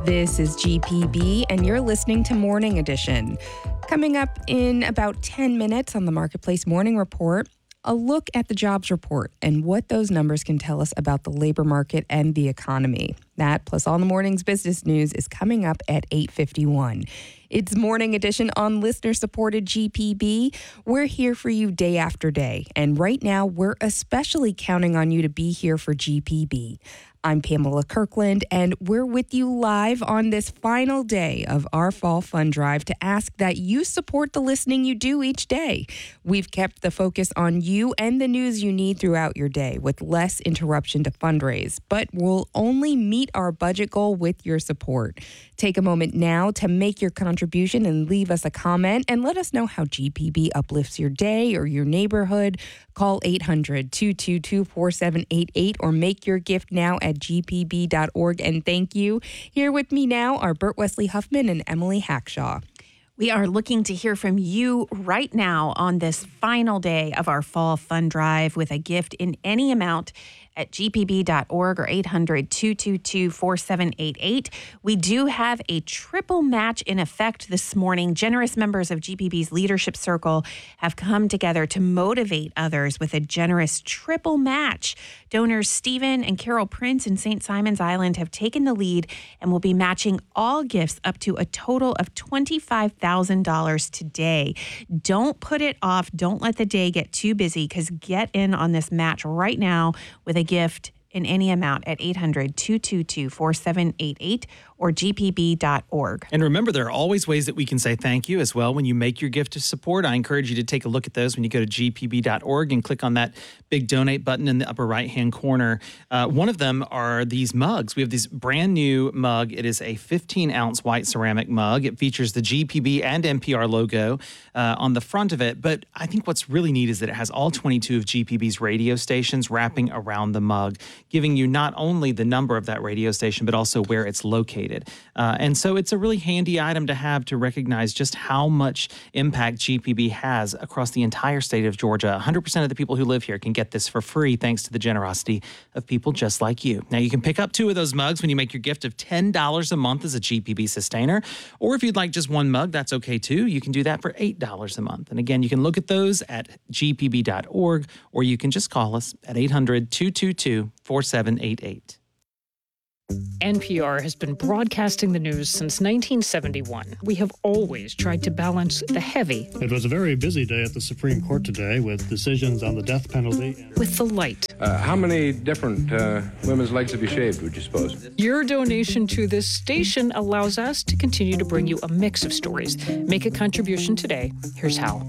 This is GPB, and you're listening to Morning Edition. Coming up in about 10 minutes on the Marketplace Morning Report, a look at the jobs report and what those numbers can tell us about the labor market and the economy. That, plus all the morning's business news, is coming up at 8:51. It's Morning Edition on listener-supported GPB. We're here for you day after day, and right now we're especially counting on you to be here for GPB. I'm Pamela Kirkland, and we're with you live on this final day of our Fall Fund Drive to ask that you support the listening you do each day. We've kept the focus on you and the news you need throughout your day with less interruption to fundraise, but we'll only meet our budget goal with your support. Take a moment now to make your contribution and leave us a comment and let us know how GPB uplifts your day or your neighborhood. Call 800-222-4788 or make your gift now at gpb.org. And thank you. Here with me now are Bert Wesley Huffman and Emily Hackshaw. We are looking to hear from you right now on this final day of our Fall Fund Drive with a gift in any amount at gpb.org or 800-222-4788. We do have a triple match in effect this morning. Generous members of GPB's Leadership Circle have come together to motivate others with a generous triple match. Donors Stephen and Carol Prince in St. Simon's Island have taken the lead and will be matching all gifts up to a total of $25,000 today. Don't put it off. Don't let the day get too busy, because get in on this match right now with a gift in any amount at 800-222-4788 or gpb.org. And remember, there are always ways that we can say thank you as well when you make your gift of support. I encourage you to take a look at those when you go to gpb.org and click on that big donate button in the upper right-hand corner. One of them are these mugs. We have this brand new mug. It is a 15-ounce white ceramic mug. It features the GPB and NPR logo on the front of it. But I think what's really neat is that it has all 22 of GPB's radio stations wrapping around the mug, giving you not only the number of that radio station, but also where it's located. And so it's a really handy item to have to recognize just how much impact GPB has across the entire state of Georgia. 100% of the people who live here can get this for free thanks to the generosity of people just like you. Now, you can pick up 2 of those mugs when you make your gift of $10 a month as a GPB sustainer. Or if you'd like just 1 mug, that's okay too. You can do that for $8 a month. And again, you can look at those at gpb.org, or you can just call us at 800-222-4788. NPR has been broadcasting the news since 1971. We have always tried to balance the heavy. It was a very busy day at the Supreme Court today with decisions on the death penalty. With the light. How many different women's legs have you shaved, would you suppose? Your donation to this station allows us to continue to bring you a mix of stories. Make a contribution today. Here's how.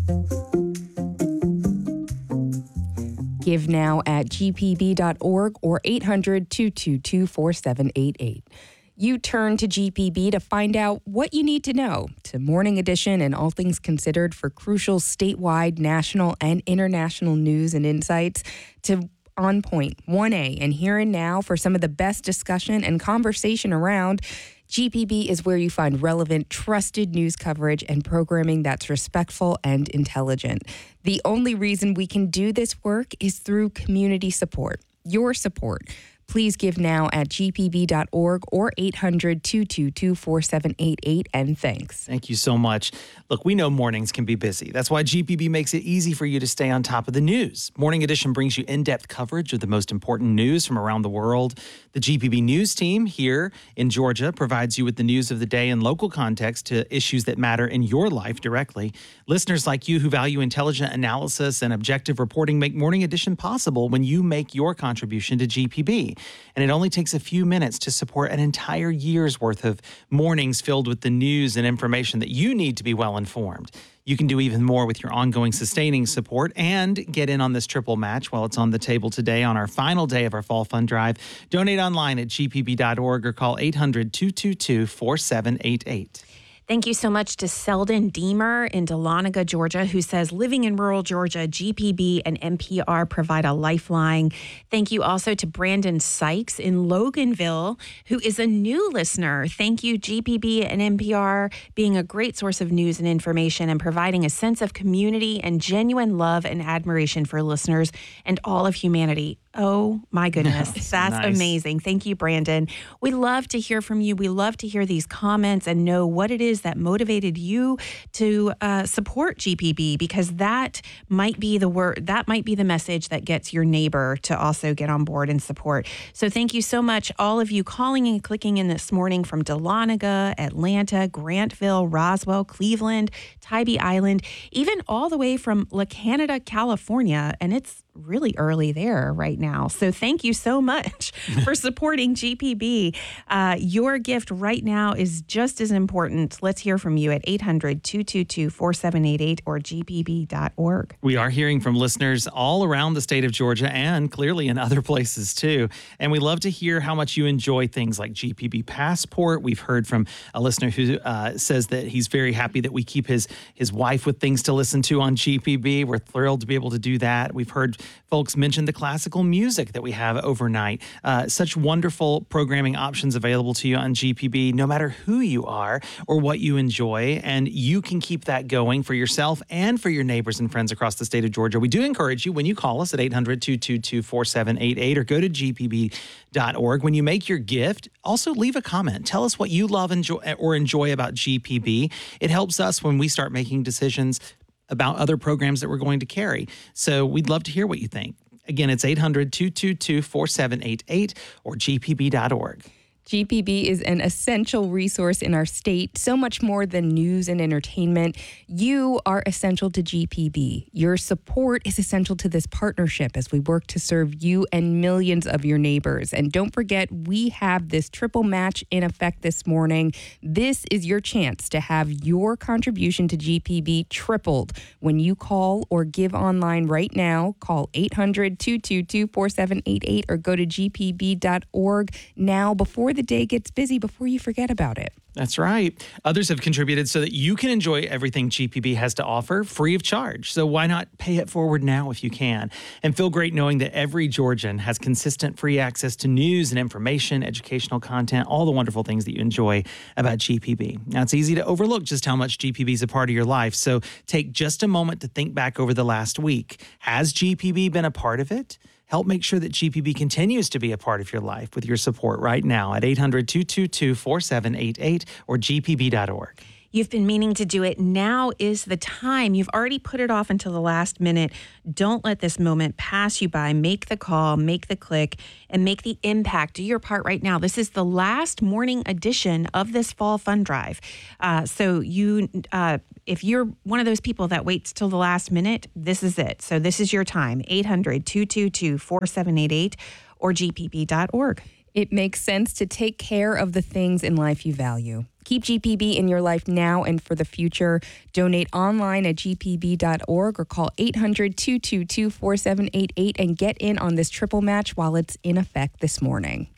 Give now at gpb.org or 800-222-4788. You turn to GPB to find out what you need to know. To Morning Edition and All Things Considered for crucial statewide, national, and international news and insights. To On Point, 1A, and Here and Now for some of the best discussion and conversation around. GPB is where you find relevant, trusted news coverage and programming that's respectful and intelligent. The only reason we can do this work is through community support, your support. Please give now at gpb.org or 800-222-4788, and thanks. Thank you so much. Look, we know mornings can be busy. That's why GPB makes it easy for you to stay on top of the news. Morning Edition brings you in-depth coverage of the most important news from around the world. The GPB News team here in Georgia provides you with the news of the day in local context to issues that matter in your life directly. Listeners like you who value intelligent analysis and objective reporting make Morning Edition possible when you make your contribution to GPB. And it only takes a few minutes to support an entire year's worth of mornings filled with the news and information that you need to be well informed. You can do even more with your ongoing sustaining support and get in on this triple match while it's on the table today on our final day of our Fall Fund Drive. Donate online at gpb.org or call 800-222-4788. Thank you so much to Selden Deemer in Dahlonega, Georgia, who says, living in rural Georgia, GPB and NPR provide a lifeline. Thank you also to Brandon Sykes in Loganville, who is a new listener. Thank you, GPB and NPR, being a great source of news and information and providing a sense of community and genuine love and admiration for listeners and all of humanity. Oh my goodness. That's Nice. amazing. Thank you, Brandon. We love to hear from you. We love to hear these comments and know what it is that motivated you to support GPB, because that might be the message that gets your neighbor to also get on board and support. So thank you so much, all of you calling and clicking in this morning from Dahlonega, Atlanta, Grantville, Roswell, Cleveland, Tybee Island, even all the way from La Canada, California. And it's really early there right now. So thank you so much for supporting GPB. Your gift right now is just as important. Let's hear from you at 800-222-4788 or gpb.org. We are hearing from listeners all around the state of Georgia and clearly in other places too. And we love to hear how much you enjoy things like GPB Passport. We've heard from a listener who says that he's very happy that we keep his wife with things to listen to on GPB. We're thrilled to be able to do that. We've heard folks mention the classical music that we have overnight. Such wonderful programming options available to you on GPB, no matter who you are or what you enjoy. And you can keep that going for yourself and for your neighbors and friends across the state of Georgia. We do encourage you, when you call us at 800-222-4788 or go to gpb.org, when you make your gift, also leave a comment. Tell us what you love or enjoy about GPB. It helps us when we start making decisions about other programs that we're going to carry. So we'd love to hear what you think. Again, it's 800-222-4788 or gpb.org. GPB is an essential resource in our state, so much more than news and entertainment. You are essential to GPB. Your support is essential to this partnership as we work to serve you and millions of your neighbors. And don't forget, we have this triple match in effect this morning. This is your chance to have your contribution to GPB tripled when you call or give online right now. Call 800-222-4788 or go to gpb.org now before the day gets busy, before you forget about it. That's right. Others have contributed so that you can enjoy everything GPB has to offer free of charge. So why not pay it forward now if you can? And feel great knowing that every Georgian has consistent free access to news and information, educational content, all the wonderful things that you enjoy about GPB. Now, it's easy to overlook just how much GPB is a part of your life. So take just a moment to think back over the last week. Has GPB been a part of it? Help make sure that GPB continues to be a part of your life with your support right now at 800-222-4788 or gpb.org. You've been meaning to do it. Now is the time. You've already put it off until the last minute. Don't let this moment pass you by. Make the call, make the click, and make the impact. Do your part right now. This is the last morning edition of this fall fund drive. So if you're one of those people that waits till the last minute, this is it. So this is your time. 800-222-4788 or gpb.org. It makes sense to take care of the things in life you value. Keep GPB in your life now and for the future. Donate online at gpb.org or call 800-222-4788 and get in on this triple match while it's in effect this morning.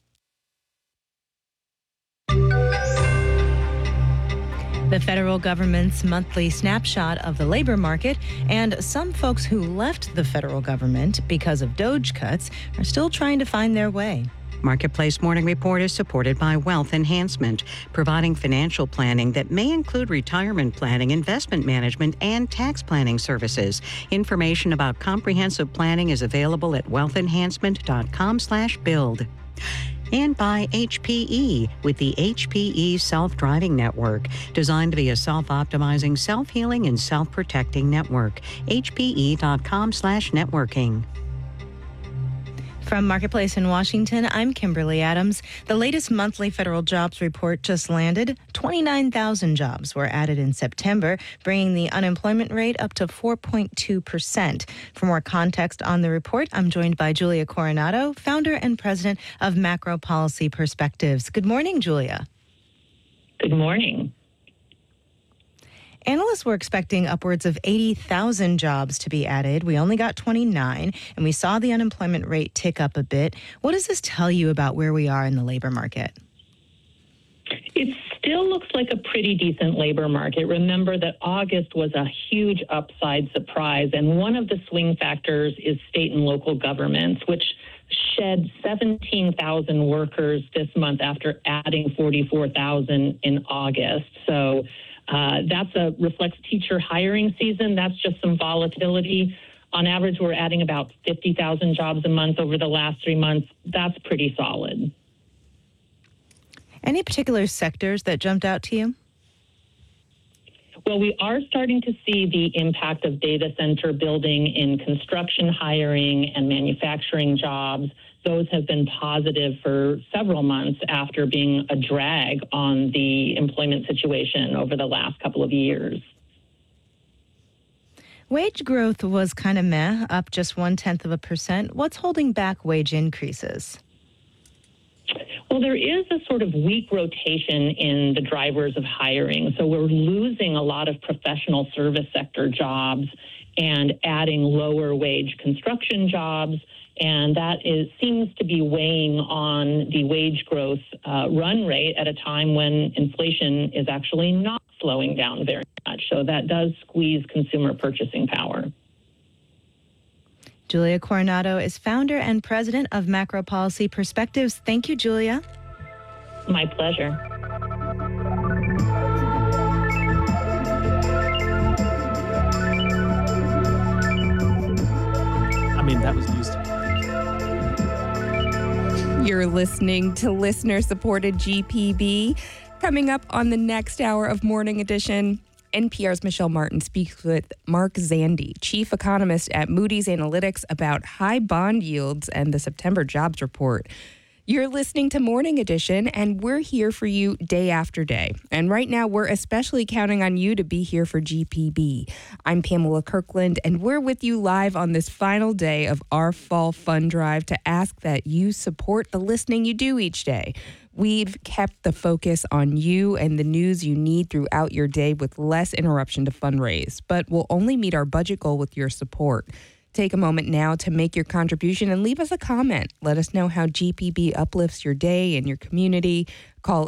The federal government's monthly snapshot of the labor market, and some folks who left the federal government because of DOGE cuts are still trying to find their way. Marketplace Morning Report is supported by Wealth Enhancement, providing financial planning that may include retirement planning, investment management, and tax planning services. Information about comprehensive planning is available at wealthenhancement.com/build. And by HPE with the HPE Self-Driving Network, designed to be a self-optimizing, self-healing, and self-protecting network. HPE.com/networking. From Marketplace in Washington, I'm Kimberly Adams. The latest monthly federal jobs report just landed. 29,000 jobs were added in September, bringing the unemployment rate up to 4.2%. For more context on the report, I'm joined by Julia Coronado, founder and president of Macro Policy Perspectives. Good morning, Julia. Good morning. Analysts were expecting upwards of 80,000 jobs to be added. We only got 29, and we saw the unemployment rate tick up a bit. What does this tell you about where we are in the labor market? It still looks like a pretty decent labor market. Remember that August was a huge upside surprise, and one of the swing factors is state and local governments, which shed 17,000 workers this month after adding 44,000 in August. So reflects teacher hiring season. That's just some volatility. On average, we're adding about 50,000 jobs a month over the last 3 months. That's pretty solid. Any particular sectors that jumped out to you? Well, we are starting to see the impact of data center building in construction hiring and manufacturing jobs. Those have been positive for several months after being a drag on the employment situation over the last couple of years. Wage growth was kind of meh, up just 0.1%. What's holding back wage increases? Well, there is a sort of weak rotation in the drivers of hiring. So we're losing a lot of professional service sector jobs and adding lower wage construction jobs. And that seems to be weighing on the wage growth run rate at a time when inflation is actually not slowing down very much. So that does squeeze consumer purchasing power. Julia Coronado is founder and president of Macro Policy Perspectives. Thank you, Julia. My pleasure. I mean, that was used. You're listening to listener-supported GPB. Coming up on the next hour of Morning Edition, NPR's Michelle Martin speaks with Mark Zandi, chief economist at Moody's Analytics, about high bond yields and the September jobs report. You're listening to Morning Edition, and we're here for you day after day. And right now, we're especially counting on you to be here for GPB. I'm Pamela Kirkland, and we're with you live on this final day of our Fall Fund Drive to ask that you support the listening you do each day. We've kept the focus on you and the news you need throughout your day with less interruption to fundraise, but we'll only meet our budget goal with your support. Take a moment now to make your contribution and leave us a comment. Let us know how GPB uplifts your day and your community. Call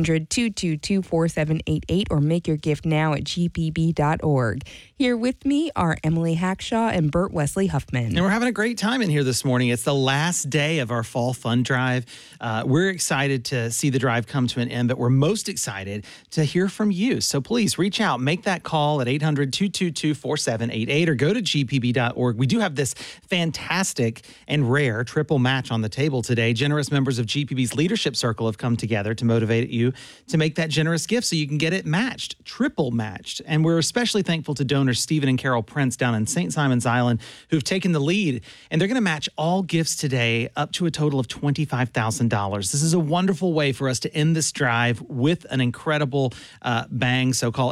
800-222-4788 or make your gift now at gpb.org. Here with me are Emily Hackshaw and Bert Wesley Huffman. And we're having a great time in here this morning. It's the last day of our Fall Fund Drive. We're excited to see the drive come to an end, but we're most excited to hear from you. So please reach out, make that call at 800-222-4788 or go to gpb.org. We do have this fantastic and rare triple match on the table today. Generous members of GPB's Leadership Circle have come together to motivate you to make that generous gift so you can get it matched, triple matched. And we're especially thankful to donors Stephen and Carol Prince down in St. Simon's Island who've taken the lead. And they're going to match all gifts today up to a total of $25,000. This is a wonderful way for us to end this drive with an incredible bang. So call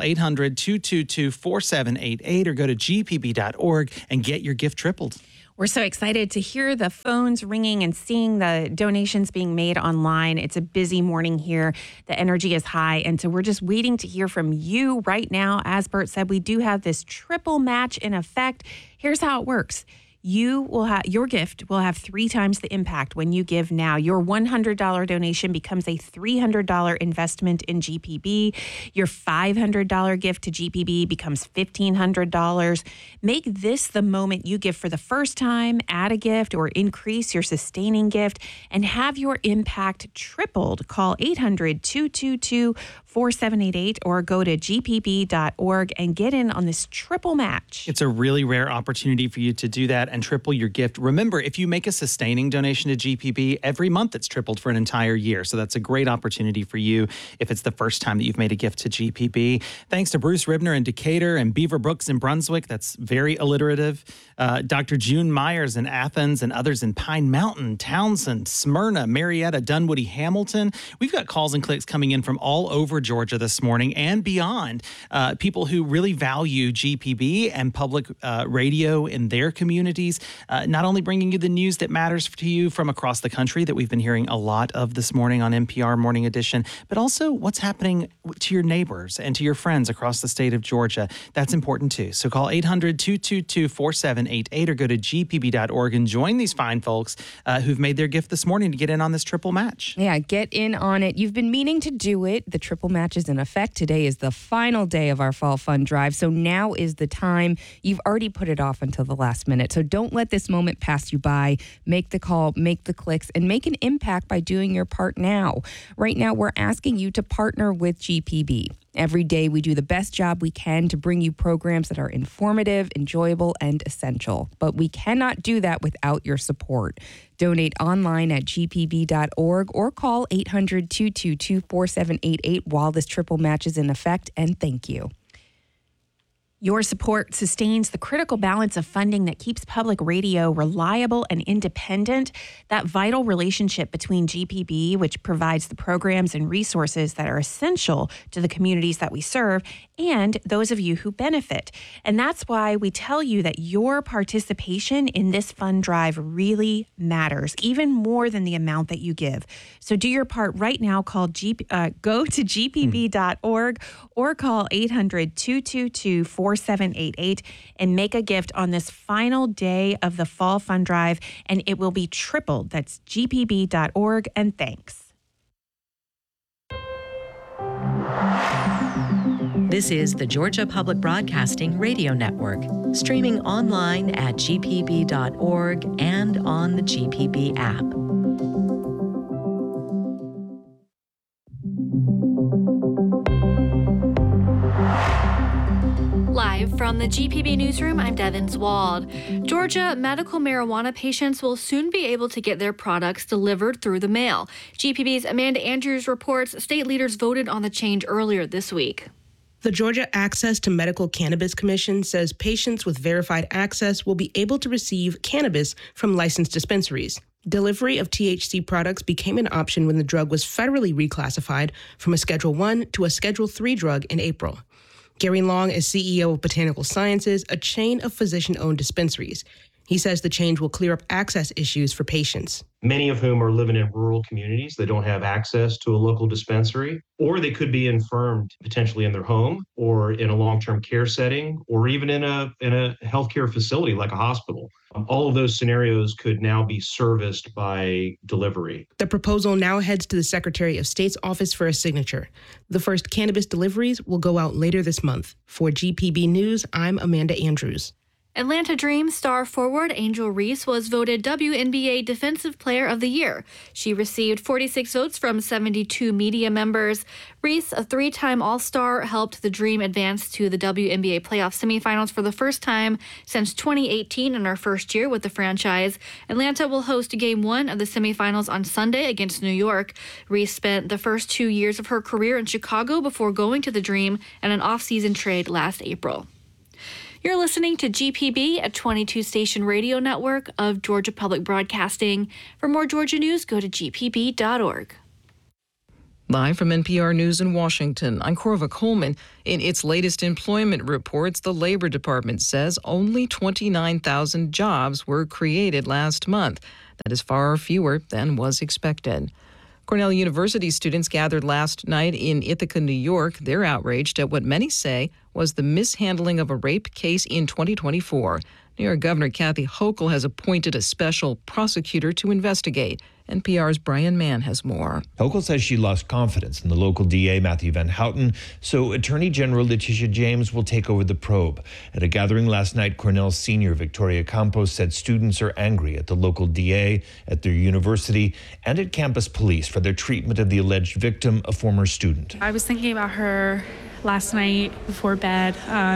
800-222-4788 or go to gpb.org and get your gift tripled. We're so excited to hear the phones ringing and seeing the donations being made online. It's a busy morning here. The energy is high. And so we're just waiting to hear from you right now. As Bert said, we do have this triple match in effect. Here's how it works. Your gift will have 3 times the impact when you give now. Your $100 donation becomes a $300 investment in GPB. Your $500 gift to GPB becomes $1,500. Make this the moment you give for the first time, add a gift, or increase your sustaining gift, and have your impact tripled. Call 800-222-4788 or go to gpb.org and get in on this triple match. It's a really rare opportunity for you to do that and triple your gift. Remember, if you make a sustaining donation to GPB, every month it's tripled for an entire year. So that's a great opportunity for you if it's the first time that you've made a gift to GPB. Thanks to Bruce Ribner in Decatur and Beaver Brooks in Brunswick. That's very alliterative. Dr. June Myers in Athens and others in Pine Mountain, Townsend, Smyrna, Marietta, Dunwoody, Hamilton. We've got calls and clicks coming in from all over Georgia this morning and beyond. People who really value GPB and public radio in their communities. Not only bringing you the news that matters to you from across the country that we've been hearing a lot of this morning on NPR Morning Edition, but also what's happening to your neighbors and to your friends across the state of Georgia. That's important too. So call 800-222-4788 or go to gpb.org and join these fine folks who've made their gift this morning to get in on this triple match. Yeah, get in on it. You've been meaning to do it. The triple match is in effect. Today is the final day of our Fall Fund Drive. So now is the time. You've already put it off until the last minute. So don't let this moment pass you by. Make the call, make the clicks, and make an impact by doing your part now. Right now, we're asking you to partner with GPB. Every day, we do the best job we can to bring you programs that are informative, enjoyable, and essential. But we cannot do that without your support. Donate online at gpb.org or call 800-222-4788 while this triple match is in effect, and thank you. Your support sustains the critical balance of funding that keeps public radio reliable and independent. That vital relationship between GPB, which provides the programs and resources that are essential to the communities that we serve, and those of you who benefit. And that's why we tell you that your participation in this fund drive really matters, even more than the amount that you give. So do your part right now. Go to gpb.org or call 800-222-4788 and make a gift on this final day of the Fall Fund Drive, and it will be tripled. That's gpb.org, and thanks. This is the Georgia Public Broadcasting Radio Network, streaming online at gpb.org and on the GPB app. Live from the GPB Newsroom, I'm Devin Zwald. Georgia medical marijuana patients will soon be able to get their products delivered through the mail. GPB's Amanda Andrews reports state leaders voted on the change earlier this week. The Georgia Access to Medical Cannabis Commission says patients with verified access will be able to receive cannabis from licensed dispensaries. Delivery of THC products became an option when the drug was federally reclassified from a Schedule I to a Schedule III drug in April. Gary Long is CEO of Botanical Sciences, a chain of physician-owned dispensaries. He says the change will clear up access issues for patients. Many of whom are living in rural communities. They don't have access to a local dispensary, or they could be infirmed potentially in their home or in a long-term care setting, or even in a healthcare facility like a hospital. All of those scenarios could now be serviced by delivery. The proposal now heads to the Secretary of State's office for a signature. The first cannabis deliveries will go out later this month. For GPB News, I'm Amanda Andrews. Atlanta Dream star forward Angel Reese was voted WNBA Defensive Player of the Year. She received 46 votes from 72 media members. Reese, a three-time All-Star, helped the Dream advance to the WNBA playoff semifinals for the first time since 2018 in her first year with the franchise. Atlanta will host Game 1 of the semifinals on Sunday against New York. Reese spent the first 2 years of her career in Chicago before going to the Dream and an off-season trade last April. You're listening to GPB, a 22-station radio network of Georgia Public Broadcasting. For more Georgia news, go to gpb.org. Live from NPR News in Washington, I'm Corva Coleman. In its latest employment reports, the Labor Department says only 29,000 jobs were created last month. That is far fewer than was expected. Cornell University students gathered last night in Ithaca, New York. They're outraged at what many say was the mishandling of a rape case in 2024. New York Governor Kathy Hochul has appointed a special prosecutor to investigate. NPR's Brian Mann has more. Hochul says she lost confidence in the local DA, Matthew Van Houten, so Attorney General Letitia James will take over the probe. At a gathering last night, Cornell senior Victoria Campos said students are angry at the local DA, at their university, and at campus police for their treatment of the alleged victim, a former student. I was thinking about her last night before bed.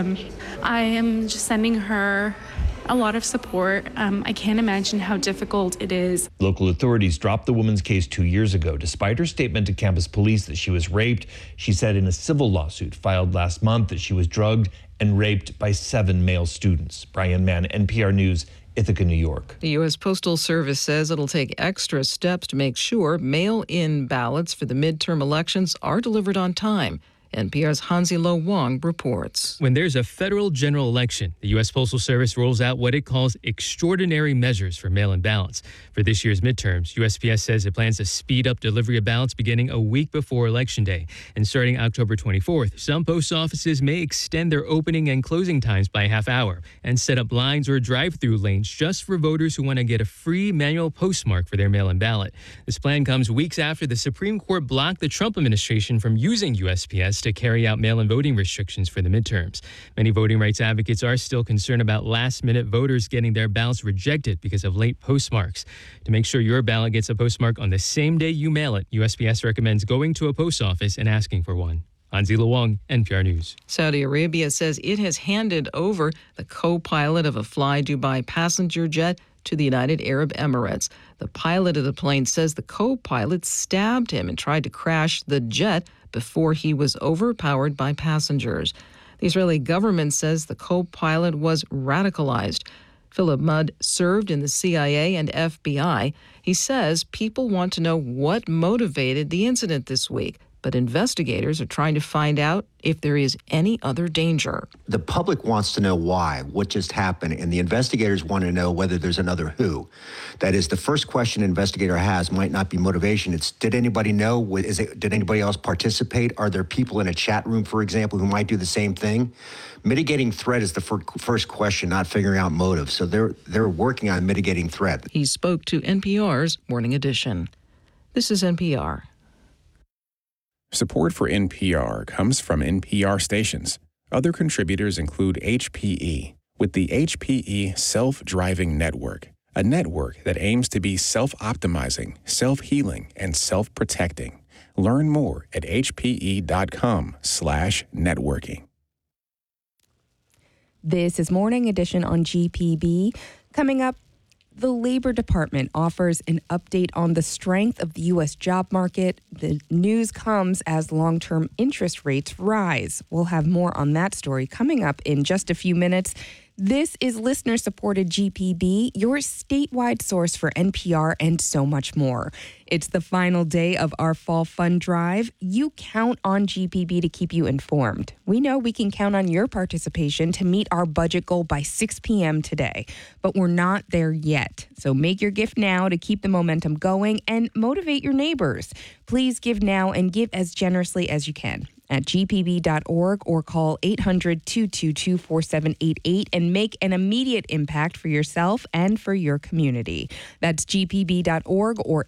I am just sending her a lot of support. I can't imagine how difficult it is. Local authorities dropped the woman's case 2 years ago, despite her statement to campus police that she was raped. She said in a civil lawsuit filed last month that she was drugged and raped by 7 male students. Brian Mann, NPR News, Ithaca, New York. The U.S. Postal Service says it'll take extra steps to make sure mail-in ballots for the midterm elections are delivered on time. NPR's Hansi Lo Wang reports. When there's a federal general election, the U.S. Postal Service rolls out what it calls extraordinary measures for mail-in ballots. For this year's midterms, USPS says it plans to speed up delivery of ballots beginning a week before Election Day. And starting October 24th, some post offices may extend their opening and closing times by a half hour and set up lines or drive-through lanes just for voters who want to get a free manual postmark for their mail-in ballot. This plan comes weeks after the Supreme Court blocked the Trump administration from using USPS to carry out mail-in voting restrictions for the midterms. Many voting rights advocates are still concerned about last-minute voters getting their ballots rejected because of late postmarks. To make sure your ballot gets a postmark on the same day you mail it, USPS recommends going to a post office and asking for one. Hansi Luong, NPR News. Saudi Arabia says it has handed over the co-pilot of a Fly Dubai passenger jet to the United Arab Emirates. The pilot of the plane says the co-pilot stabbed him and tried to crash the jet before he was overpowered by passengers. The Israeli government says the co-pilot was radicalized. Philip Mudd served in the CIA and FBI. He says people want to know what motivated the incident this week, but investigators are trying to find out if there is any other danger. The public wants to know why, what just happened, and the investigators want to know whether there's another who. That is, the first question an investigator has might not be motivation. It's, did anybody know? Did anybody else participate? Are there people in a chat room, for example, who might do the same thing? Mitigating threat is the first question, not figuring out motive. So they're working on mitigating threat. He spoke to NPR's Morning Edition. This is NPR. Support for NPR comes from NPR stations. Other contributors include HPE, with the HPE Self-Driving Network, a network that aims to be self-optimizing, self-healing, and self-protecting. Learn more at hpe.com/networking. This is Morning Edition on GPB. Coming up, the Labor Department offers an update on the strength of the U.S. job market. The news comes as long-term interest rates rise. We'll have more on that story coming up in just a few minutes. This is listener-supported GPB, your statewide source for NPR and so much more. It's the final day of our Fall Fund Drive. You count on GPB to keep you informed. We know we can count on your participation to meet our budget goal by 6 p.m. today, but we're not there yet. So make your gift now to keep the momentum going and motivate your neighbors. Please give now and give as generously as you can at gpb.org or call 800-222-4788 and make an immediate impact for yourself and for your community. That's gpb.org or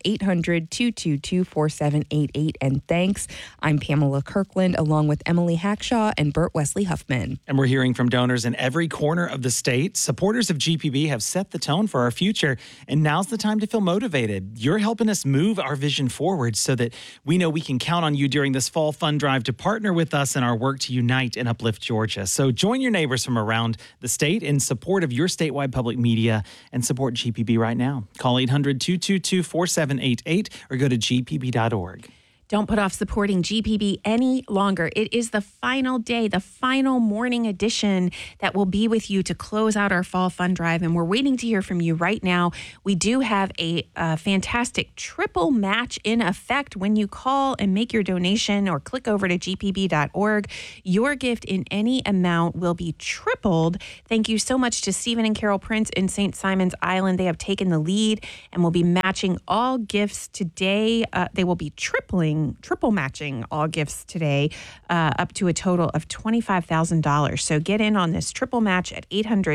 800-222-4788. And thanks. I'm Pamela Kirkland, along with Emily Hackshaw and Burt Wesley Huffman. And we're hearing from donors in every corner of the state. Supporters of GPB have set the tone for our future, and now's the time to feel motivated. You're helping us move our vision forward so that we know we can count on you during this Fall Fund Drive to partner with us in our work to unite and uplift Georgia. So join your neighbors from around the state in support of your statewide public media and support GPB right now. Call 800-222-4788 or go to gpb.org. Don't put off supporting GPB any longer. It is the final day, the final morning edition that will be with you to close out our Fall Fund Drive, and we're waiting to hear from you right now. We do have a fantastic triple match in effect when you call and make your donation or click over to gpb.org. Your gift in any amount will be tripled. Thank you so much to Stephen and Carol Prince in St. Simons Island. They have taken the lead and will be matching all gifts today. They will be triple matching all gifts today up to a total of $25,000. So get in on this triple match at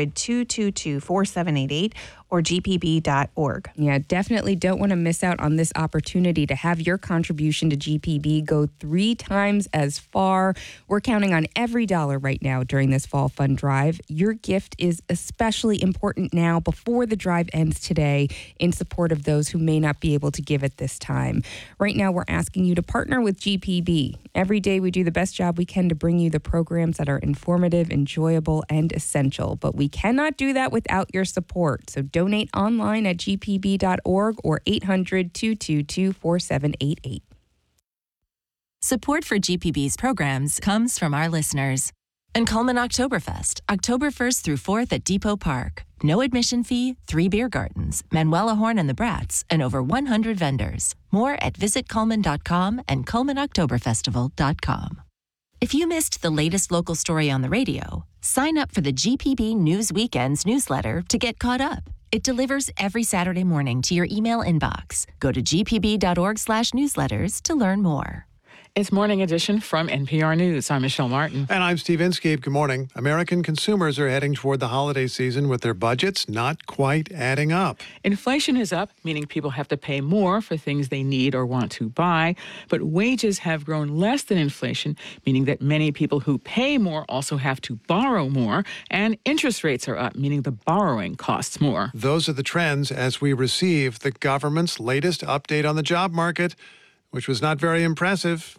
800-222-4788 or gpb.org. Yeah, definitely don't want to miss out on this opportunity to have your contribution to GPB go 3 times as far. We're counting on every dollar right now during this Fall Fund Drive. Your gift is especially important now before the drive ends today in support of those who may not be able to give at this time. Right now, we're asking you to partner with GPB. Every day we do the best job we can to bring you the programs that are informative, enjoyable, and essential. But we cannot do that without your support. So donate online at gpb.org or 800-222-4788. Support for GPB's programs comes from our listeners. And Coleman Oktoberfest, October 1st through 4th at Depot Park. No admission fee, 3 beer gardens, Manuela Horn and the Brats, and over 100 vendors. More at visitcoleman.com and ColemanOktoberfestival.com. If you missed the latest local story on the radio, sign up for the GPB News Weekends newsletter to get caught up. It delivers every Saturday morning to your email inbox. Go to gpb.org/newsletters to learn more. It's Morning Edition from NPR News. I'm Michelle Martin. And I'm Steve Inskeep. Good morning. American consumers are heading toward the holiday season with their budgets not quite adding up. Inflation is up, meaning people have to pay more for things they need or want to buy. But wages have grown less than inflation, meaning that many people who pay more also have to borrow more. And interest rates are up, meaning the borrowing costs more. Those are the trends as we receive the government's latest update on the job market, which was not very impressive.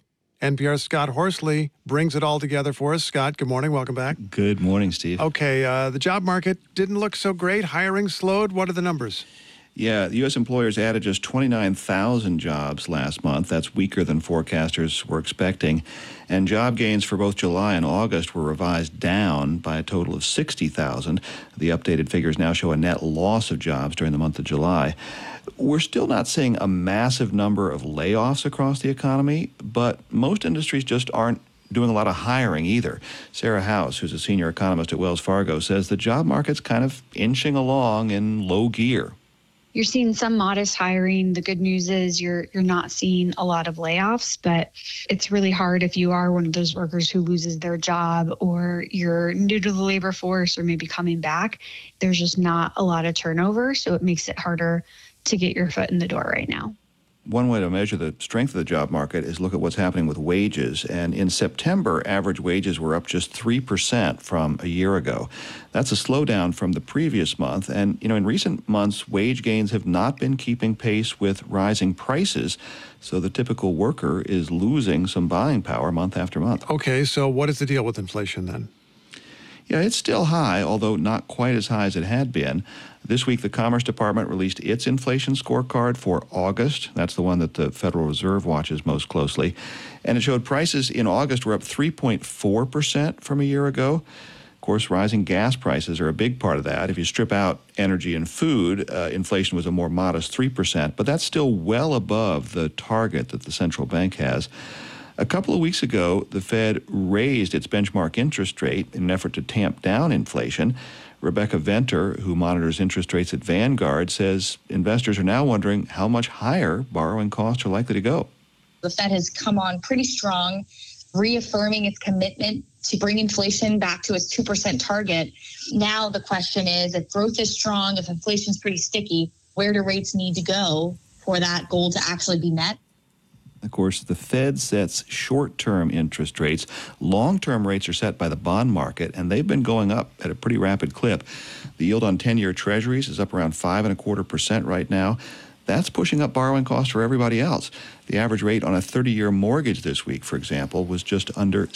NPR's Scott Horsley brings it all together for us. Scott, good morning. Welcome back. Good morning, Steve. Okay, the job market didn't look so great. Hiring slowed. What are the numbers? Yeah, the U.S. employers added just 29,000 jobs last month. That's weaker than forecasters were expecting. And job gains for both July and August were revised down by a total of 60,000. The updated figures now show a net loss of jobs during the month of July. We're still not seeing a massive number of layoffs across the economy, but most industries just aren't doing a lot of hiring either. Sarah House, who's a senior economist at Wells Fargo, says the job market's kind of inching along in low gear. You're seeing some modest hiring. The good news is you're not seeing a lot of layoffs, but it's really hard if you are one of those workers who loses their job or you're new to the labor force or maybe coming back. There's just not a lot of turnover, so it makes it harder to get your foot in the door right now. One way to measure the strength of the job market is look at what's happening with wages. And in September, average wages were up just 3% from a year ago. That's a slowdown from the previous month. And, in recent months, wage gains have not been keeping pace with rising prices. So the typical worker is losing some buying power month after month. Okay, so what is the deal with inflation then? Yeah, it's still high, although not quite as high as it had been. This week, the Commerce Department released its inflation scorecard for August. That's the one that the Federal Reserve watches most closely. And it showed prices in August were up 3.4% from a year ago. Of course, rising gas prices are a big part of that. If you strip out energy and food, inflation was a more modest 3%, but that's still well above the target that the central bank has. A couple of weeks ago, the Fed raised its benchmark interest rate in an effort to tamp down inflation. Rebecca Venter, who monitors interest rates at Vanguard, says investors are now wondering how much higher borrowing costs are likely to go. The Fed has come on pretty strong, reaffirming its commitment to bring inflation back to its 2% target. Now the question is, if growth is strong, if inflation's pretty sticky, where do rates need to go for that goal to actually be met? Of course, the Fed sets short-term interest rates. Long-term rates are set by the bond market, and they've been going up at a pretty rapid clip. The yield on 10-year treasuries is up around 5.25% right now. That's pushing up borrowing costs for everybody else. The average rate on a 30-year mortgage this week, for example, was just under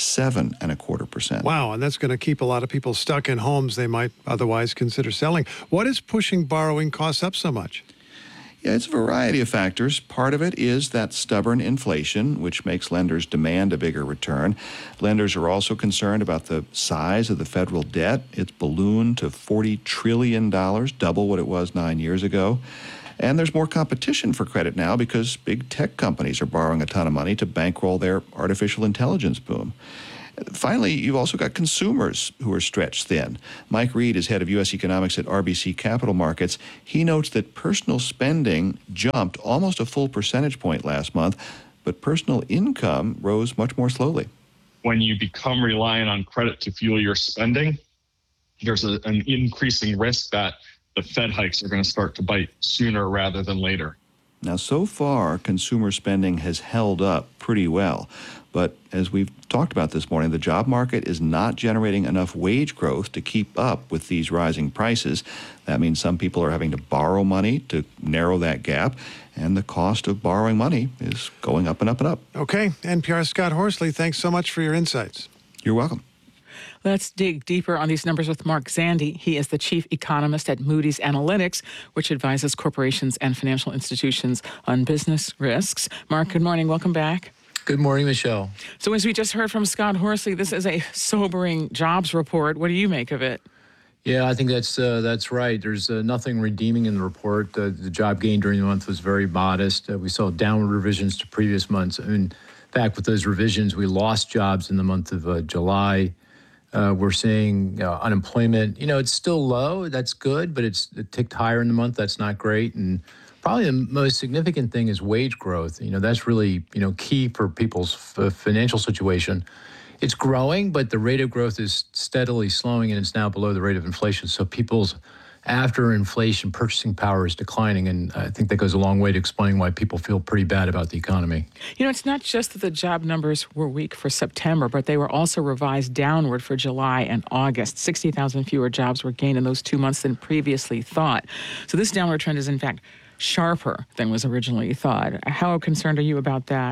7.25%. Wow, and that's going to keep a lot of people stuck in homes they might otherwise consider selling. What is pushing borrowing costs up so much? Yeah, it's a variety of factors. Part of it is that stubborn inflation, which makes lenders demand a bigger return. Lenders are also concerned about the size of the federal debt. It's ballooned to $40 trillion, double what it was 9 years ago. And there's more competition for credit now because big tech companies are borrowing a ton of money to bankroll their artificial intelligence boom. Finally, you've also got consumers who are stretched thin. Mike Reed is head of U.S. economics at RBC Capital Markets. He notes that personal spending jumped almost a full percentage point last month, but personal income rose much more slowly. When you become reliant on credit to fuel your spending, there's an increasing risk that the Fed hikes are going to start to bite sooner rather than later. Now, so far, consumer spending has held up pretty well. But as we've talked about this morning, the job market is not generating enough wage growth to keep up with these rising prices. That means some people are having to borrow money to narrow that gap, and the cost of borrowing money is going up and up and up. Okay, NPR's Scott Horsley, thanks so much for your insights. You're welcome. Let's dig deeper on these numbers with Mark Zandi. He is the chief economist at Moody's Analytics, which advises corporations and financial institutions on business risks. Mark, good morning. Welcome back. Good morning, Michelle. So as we just heard from Scott Horsley, this is a sobering jobs report. What do you make of it? Yeah, I think that's right. There's nothing redeeming in the report. The job gain during the month was very modest. We saw downward revisions to previous months. In fact, with those revisions, we lost jobs in the month of July. We're seeing unemployment. It's still low. That's good, but it ticked higher in the month. That's not great. And probably the most significant thing is wage growth. That's really, key for people's financial situation. It's growing, but the rate of growth is steadily slowing, and it's now below the rate of inflation. So people's after inflation purchasing power is declining, and I think that goes a long way to explaining why people feel pretty bad about the economy. It's not just that the job numbers were weak for September, but they were also revised downward for July and August. 60,000 fewer jobs were gained in those 2 months than previously thought. So this downward trend is, in fact, sharper than was originally thought. How concerned are you about that?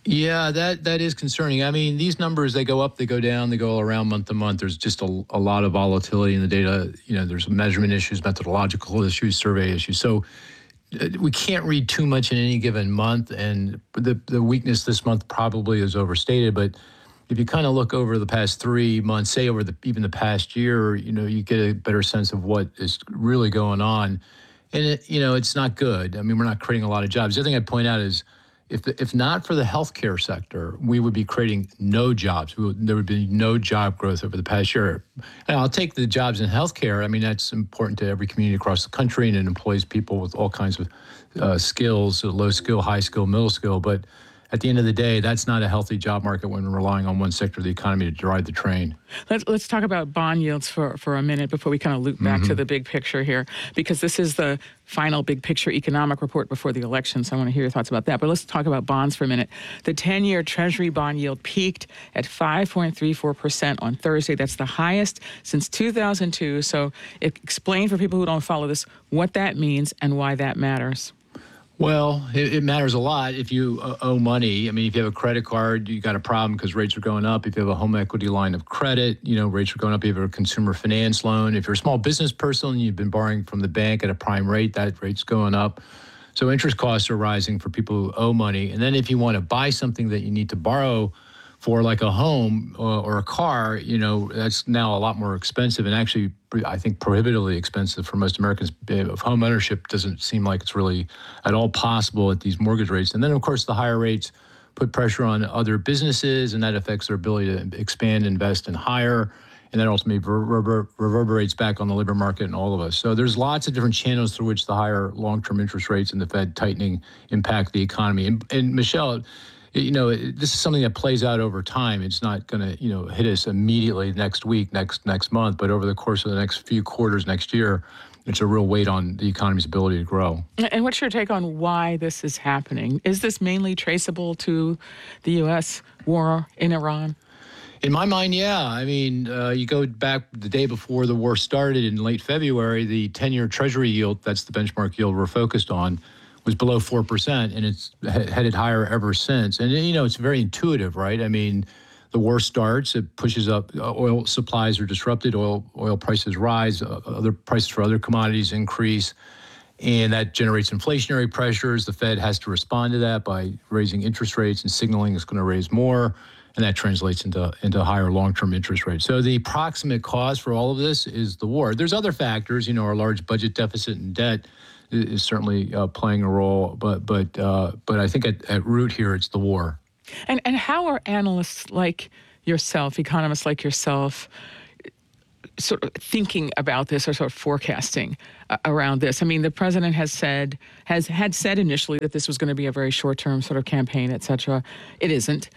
Yeah, that is concerning. I mean, these numbers, they go up, they go down, they go around month to month. There's just a lot of volatility in the data. There's measurement issues, methodological issues, survey issues. So we can't read too much in any given month. And the weakness this month probably is overstated. But if you kind of look over the past 3 months, say over even the past year, you get a better sense of what is really going on. And it's not good. I mean, we're not creating a lot of jobs. The other thing I'd point out is, if not for the healthcare sector, we would be creating no jobs. There would be no job growth over the past year. And I'll take the jobs in healthcare. I mean, that's important to every community across the country, and it employs people with all kinds of skills, low skill, high skill, middle skill. But at the end of the day, that's not a healthy job market when we're relying on one sector of the economy to drive the train. Let's talk about bond yields for a minute before we kind of loop back to the big picture here, because this is the final big picture economic report before the election. So I want to hear your thoughts about that. But let's talk about bonds for a minute. The 10-year Treasury bond yield peaked at 5.34% on Thursday. That's the highest since 2002. So explain for people who don't follow this what that means and why that matters. Well, it matters a lot if you owe money. I mean, if you have a credit card, you got a problem because rates are going up. If you have a home equity line of credit, rates are going up. If you have a consumer finance loan, if you're a small business person and you've been borrowing from the bank at a prime rate, that rate's going up. So interest costs are rising for people who owe money. And then if you want to buy something that you need to borrow for, like a home or a car, that's now a lot more expensive, and actually, I think, prohibitively expensive for most Americans. Home ownership doesn't seem like it's really at all possible at these mortgage rates. And then, of course, the higher rates put pressure on other businesses, and that affects their ability to expand, invest, and hire. And that ultimately reverberates back on the labor market and all of us. So there's lots of different channels through which the higher long-term interest rates and the Fed tightening impact the economy. And Michelle, this is something that plays out over time. It's not going to, hit us immediately next week, next month, but over the course of the next few quarters next year, it's a real weight on the economy's ability to grow. And what's your take on why this is happening? Is this mainly traceable to the U.S. war in Iran? In my mind, yeah. I mean, you go back the day before the war started in late February, the 10-year Treasury yield, that's the benchmark yield we're focused on, was below 4%, and it's headed higher ever since. And, it's very intuitive, right? I mean, the war starts, it pushes up, oil supplies are disrupted, oil prices rise, other prices for other commodities increase, and that generates inflationary pressures. The Fed has to respond to that by raising interest rates and signaling it's going to raise more, and that translates into higher long-term interest rates. So the proximate cause for all of this is the war. There's other factors, our large budget deficit and debt is certainly playing a role, but I think at root here it's the war. And how are analysts like yourself, economists like yourself, sort of thinking about this or sort of forecasting around this? I mean, the president had said initially that this was going to be a very short-term sort of campaign, et cetera. It isn't.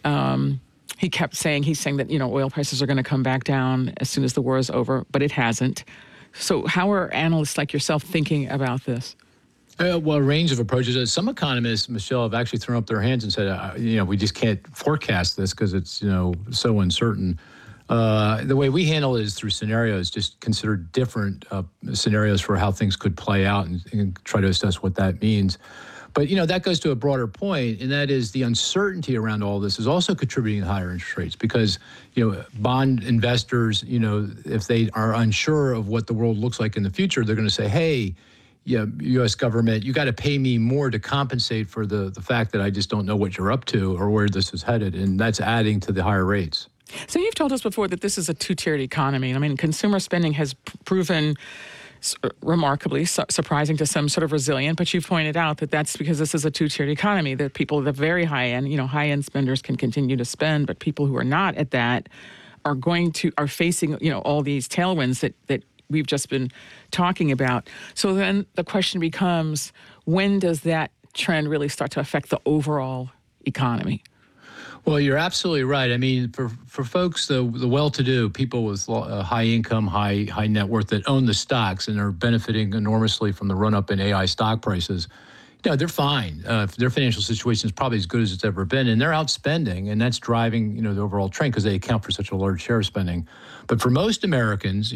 He's saying that oil prices are going to come back down as soon as the war is over, but it hasn't. So how are analysts like yourself thinking about this? Well, a range of approaches. Some economists, Michelle, have actually thrown up their hands and said, we just can't forecast this because it's, so uncertain. The way we handle it is through scenarios, just consider different scenarios for how things could play out and try to assess what that means. But, that goes to a broader point, and that is the uncertainty around all this is also contributing to higher interest rates because, bond investors, if they are unsure of what the world looks like in the future, they're going to say, hey, U.S. government, you got to pay me more to compensate for the fact that I just don't know what you're up to or where this is headed, and that's adding to the higher rates. So you've told us before that this is a two-tiered economy. I mean, consumer spending has proven remarkably surprising to some, sort of resilient, but you pointed out that that's because this is a two-tiered economy, that people at the very high end, high-end spenders can continue to spend, but people who are not at that are facing, all these tailwinds that we've just been talking about. So then the question becomes, when does that trend really start to affect the overall economy? Well, you're absolutely right. I mean, for folks, the well-to-do, people with high income, high net worth that own the stocks and are benefiting enormously from the run-up in AI stock prices, they're fine. Their financial situation is probably as good as it's ever been, and they're out spending, and that's driving, the overall trend because they account for such a large share of spending. But for most Americans,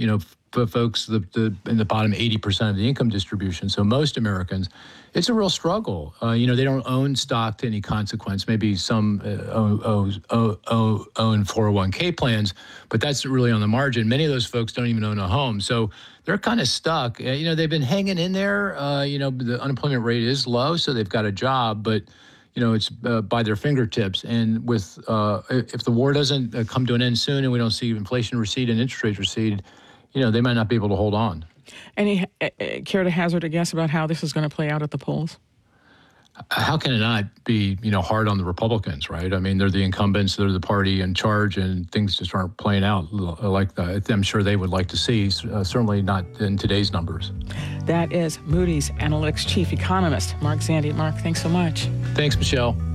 folks in the bottom 80% of the income distribution, so most Americans, it's a real struggle. They don't own stock to any consequence. Maybe some own 401k plans, but that's really on the margin. Many of those folks don't even own a home. So they're kind of stuck. They've been hanging in there. The unemployment rate is low, so they've got a job, but it's by their fingertips. And with if the war doesn't come to an end soon and we don't see inflation recede and interest rates recede, they might not be able to hold on. Any care to hazard a guess about how this is going to play out at the polls? How can it not be, hard on the Republicans, right? I mean, they're the incumbents, they're the party in charge, and things just aren't playing out like that. I'm sure they would like to see, certainly not in today's numbers. That is Moody's Analytics Chief Economist, Mark Zandi. Mark, thanks so much. Thanks, Michelle.